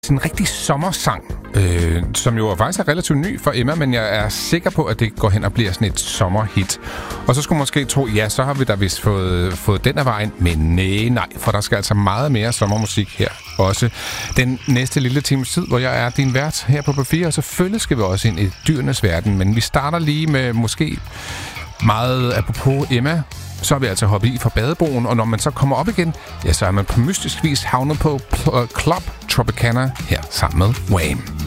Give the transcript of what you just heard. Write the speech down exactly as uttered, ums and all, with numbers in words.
en rigtig sommersang, øh, som jo faktisk er relativt ny for Emma, men jeg er sikker på, at det går hen og bliver sådan et sommerhit. Og så skulle man måske tro, ja, så har vi da vist fået, fået den af vejen, men nej, nej, for der skal altså meget mere sommermusik her. Også den næste lille times tid, hvor jeg er din vært her på P fire, og selvfølgelig skal vi også ind i dyrenes verden, men vi starter lige med måske meget apropos Emma. Så er vi altså hoppet i fra badebroen, og når man så kommer op igen, ja, så er man på mystisk vis havnet på Club Tropicana her sammen med Wham!